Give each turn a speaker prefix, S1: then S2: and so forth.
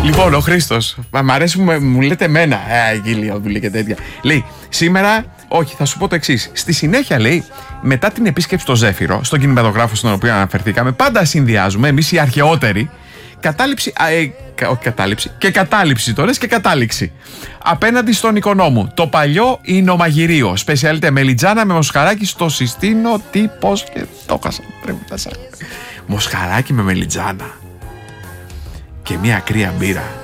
S1: Λοιπόν, ο Χρήστος, μ' αρέσει που μου λέτε εμένα, Γίλιοδουλη και τέτοια. Λέει, σήμερα, όχι, θα σου πω το εξής. Στη συνέχεια, λέει, μετά την επίσκεψη στο Ζέφυρο, στον κινηματογράφο στον οποίο αναφερθήκαμε, πάντα συνδυάζουμε, εμείς οι αρχαιότεροι, κατάληψη τώρα και κατάληξη. Απέναντι στον οικονόμου. Το παλιό εινομαγειρίο. Σπεσιαλίτε μελιτζάνα με μοσχαράκι στο συστήνο. Τι, πώς και το χάσα. Μοσχαράκι με μελιτζάνα. Και μια κρύα μπύρα.